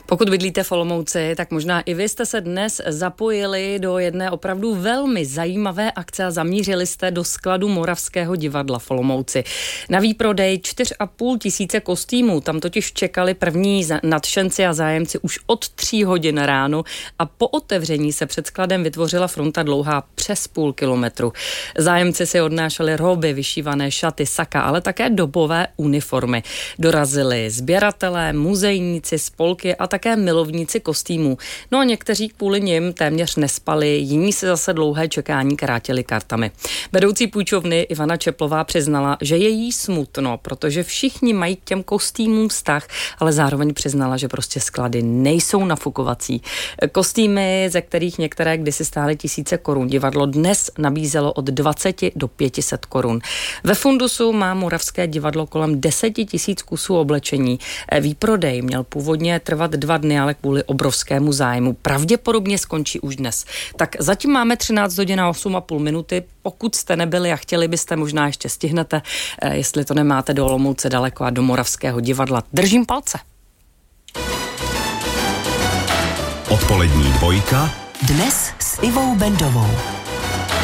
Pokud bydlíte v Olomouci, tak možná i vy jste se dnes zapojili do jedné opravdu velmi zajímavé akce a zamířili jste do skladu Moravského divadla v Olomouci. Na výprodej 4,5 tisíce kostýmů. Tam totiž čekali první nadšenci a zájemci už od 3 hodin ráno a po otevření se před skladem vytvořila fronta dlouhá přes půl kilometru. Zájemci si odnášeli roby, vyšívané šaty, saka, ale také dobové uniformy. Dorazili sběratelé, muzejníci, spolky a také milovníci kostýmů. No a někteří kvůli nim téměř nespali, jiní si zase dlouhé čekání krátili kartami. Vedoucí půjčovny Ivana Čeplová přiznala, že je jí smutno, protože všichni mají k těm kostýmům vztah, ale zároveň přiznala, že prostě sklady nejsou nafukovací. Kostýmy, ze kterých některé kdysi stály tisíce korun, divadlo dnes nabízelo od 20 do 500 korun. Ve fundusu má Moravské divadlo kolem 10 tisíc kusů oblečení. Výprodej měl původně trvat 2 dny, ale kvůli obrovskému zájmu pravděpodobně skončí už dnes. Tak zatím máme 13 hodin a 8,5 minuty. Pokud jste nebyli a chtěli byste, možná ještě stihnete, jestli to nemáte do Olomouce daleko a do Moravského divadla. Držím palce. Odpolední dvojka. Dnes s Ivou Bendovou.